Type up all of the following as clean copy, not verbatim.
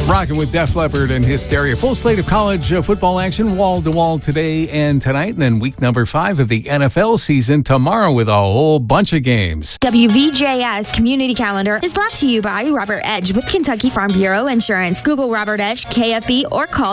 Rocking with Def Leppard and Hysteria. Full slate of college football action, wall to wall today and tonight. And then week number 5 of the NFL season tomorrow with a whole bunch of games. WVJS Community Calendar is brought to you by Robert Edge with Kentucky Farm Bureau Insurance. Google Robert Edge, KFB, or call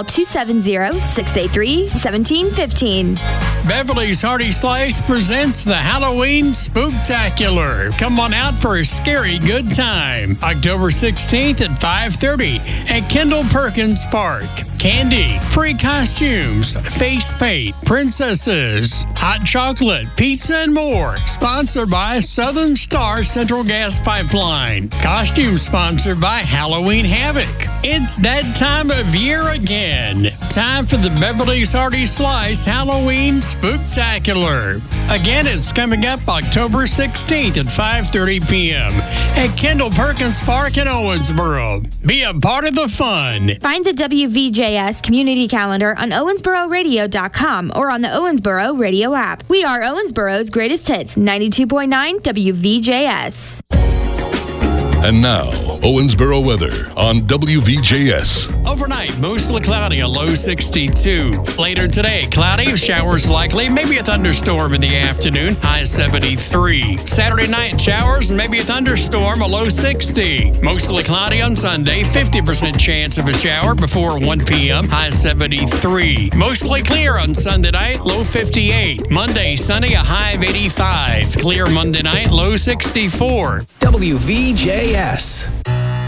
270-683-1715. Beverly's Hearty Slice presents the Halloween Spooktacular. Come on out for a scary good time. October 16th at 5:30 at Kendall Perkins Park. Candy, free costumes, face paint, princesses, hot chocolate, pizza, and more. Sponsored by Southern Star Central Gas Pipeline. Costume sponsored by Halloween Havoc. It's that time of year again. Time for the Beverly's Hearty Slice Halloween Spooktacular. Again, it's coming up October 16th at 5:30 p.m. at Kendall Perkins Park in Owensboro. Be a part of the fun. Find the WVJS Community Calendar on owensbororadio.com or on the Owensboro Radio app. We are Owensboro's greatest hits, 92.9 WVJS. And now, Owensboro weather on WVJS. Overnight, mostly cloudy, a low 62. Later today, cloudy, showers likely, maybe a thunderstorm in the afternoon, high 73. Saturday night, showers, maybe a thunderstorm, a low 60. Mostly cloudy on Sunday, 50% chance of a shower before 1 p.m., high 73. Mostly clear on Sunday night, low 58. Monday, sunny, a high of 85. Clear Monday night, low 64. WVJS.